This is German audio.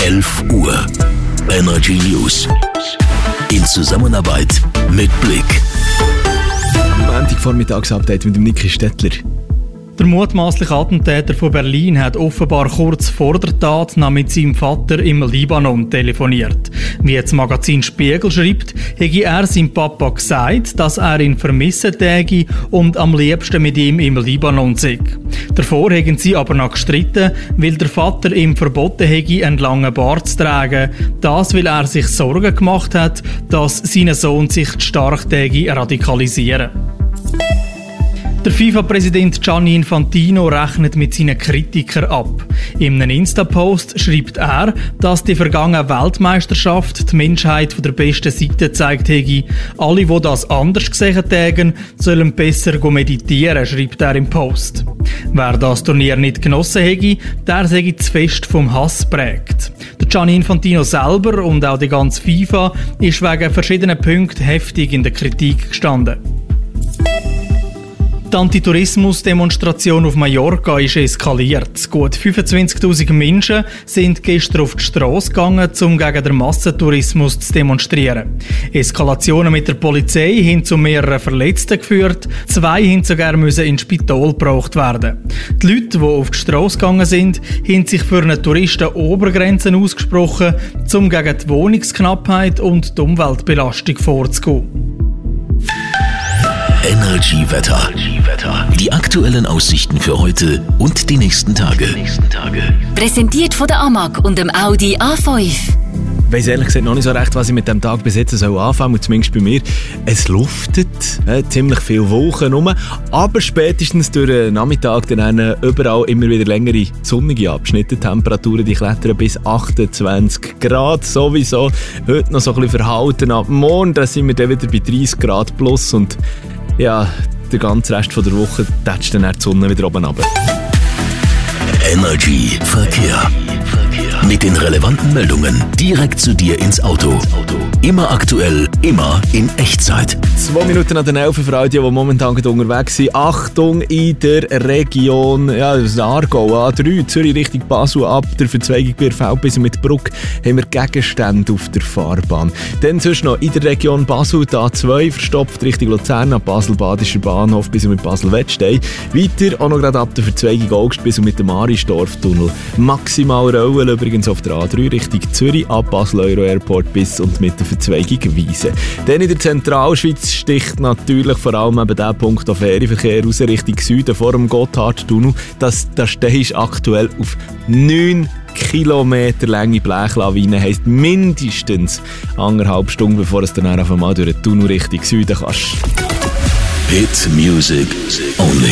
11 Uhr. Energy News. In Zusammenarbeit mit Blick. Vormittagsupdate mit dem Niki Stettler. Der mutmaßliche Attentäter von Berlin hat offenbar kurz vor der Tat noch mit seinem Vater im Libanon telefoniert. Wie das Magazin Spiegel schreibt, hätte er seinem Papa gesagt, dass er ihn vermissen täge und am liebsten mit ihm im Libanon sei. Davor hätten sie aber noch gestritten, weil der Vater ihm verboten hätte, einen langen Bart zu tragen. Das, weil er sich Sorgen gemacht hat, dass sein Sohn sich stark täge radikalisieren. Der FIFA-Präsident Gianni Infantino rechnet mit seinen Kritikern ab. In einem Insta-Post schreibt er, dass die vergangene Weltmeisterschaft die Menschheit von der besten Seite gezeigt hätte. Alle, die das anders gesehen haben, sollen besser meditieren, schreibt er im Post. Wer das Turnier nicht genossen hätte, der sei zu fest vom Hass geprägt. Der Gianni Infantino selber und auch die ganze FIFA ist wegen verschiedenen Punkten heftig in der Kritik gestanden. Die Antitourismus-Demonstration auf Mallorca ist eskaliert. Gut 25'000 Menschen sind gestern auf die Strasse gegangen, um gegen den Massentourismus zu demonstrieren. Eskalationen mit der Polizei haben zu mehreren Verletzten geführt. 2 mussten sogar ins Spital gebracht werden. Die Leute, die auf die Strasse gegangen sind, haben sich für eine Touristen-Obergrenze ausgesprochen, um gegen die Wohnungsknappheit und die Umweltbelastung vorzugehen. Energy Wetter. Die aktuellen Aussichten für heute und die nächsten Tage. Präsentiert von der AMAG und dem Audi A5. Ich weiss ehrlich gesagt noch nicht so recht, was ich mit dem Tag bis jetzt anfangen soll. Und zumindest bei mir. Es luftet, ziemlich viele Wolken rum. Aber spätestens durch den Nachmittag dann überall immer wieder längere sonnige Abschnitte. Temperaturen die klettern bis 28 Grad sowieso. Heute noch so ein bisschen verhalten. Ab morgen da sind wir dann wieder bei 30 Grad plus. Und ja, der ganze Rest der Woche tätscht dann die Sonne wieder oben runter. Energy Verkehr. Mit den relevanten Meldungen direkt zu dir ins Auto. Immer aktuell, immer in Echtzeit. 2 Minuten nach den 11 für all die momentan unterwegs sind. Achtung in der Region Aargau, A3, Zürich Richtung Basel, ab der Verzweigung bei Feldbis bis mit Bruck haben wir Gegenstände auf der Fahrbahn. Dann sonst noch in der Region Basel, die A2 verstopft Richtung Luzern, ab Basel-Badischer Bahnhof bis mit Basel-Wettstein. Weiter auch noch gerade ab der Verzweigung Augst bis mit dem Arisdorf-Tunnel. Maximal Rollen übrigens auf der A3 Richtung Zürich, ab Basel Euro Airport bis und mit der Verzweigung Wiesen. Dann in der Zentralschweiz sticht natürlich vor allem eben der Punkt auf Ferienverkehr raus Richtung Süden vor dem Gotthardtunnel. Da stehst aktuell auf 9 Kilometer lange Blechlawine, heisst mindestens 1,5 Stunden, bevor es dann einfach mal durch den Tunnel Richtung Süden kannst. Hit Music Only.